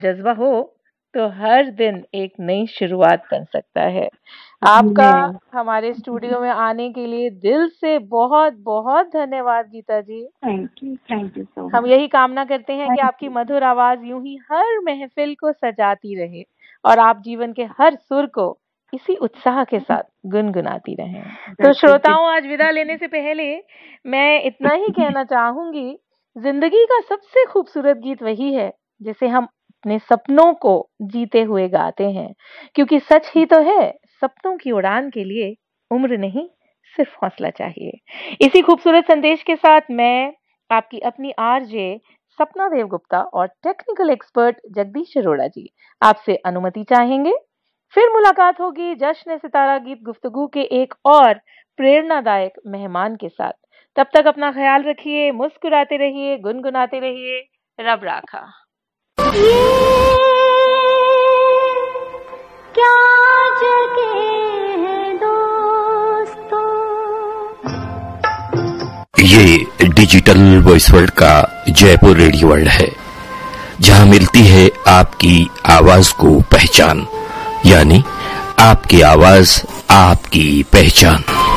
जज्बा हो तो हर दिन एक नई शुरुआत बन सकता है। आपका हमारे स्टूडियो में आने के लिए दिल से बहुत बहुत धन्यवाद गीता जी। Thank you so much. हम यही कामना करते हैं कि आपकी मधुर आवाज यूं ही हर महफिल को सजाती रहे और आप जीवन के हर सुर को इसी उत्साह के साथ गुनगुनाती रहें। तो श्रोताओं, आज विदा लेने से पहले मैं इतना ही कहना चाहूंगी, जिंदगी का सबसे खूबसूरत गीत वही है जिसे हम अपने सपनों को जीते हुए गाते हैं, क्योंकि सच ही तो है, सपनों की उड़ान के लिए उम्र नहीं, सिर्फ हौसला चाहिए। इसी खूबसूरत संदेश के साथ मैं आपकी अपनी आरजे सपना देव गुप्ता और टेक्निकल एक्सपर्ट जगदीश अरोड़ा जी आपसे अनुमति चाहेंगे। फिर मुलाकात होगी जश्न सितारा गीत गुफ्तगू के एक और प्रेरणादायक मेहमान के साथ। तब तक अपना ख्याल रखिए, मुस्कुराते रहिए, गुनगुनाते रहिए। रब राखा। क्या जगह है दोस्तों। ये डिजिटल वॉइस वर्ल्ड का जयपुर रेडियो वर्ल्ड है, जहां मिलती है आपकी आवाज को पहचान, यानी आपकी आवाज आपकी पहचान।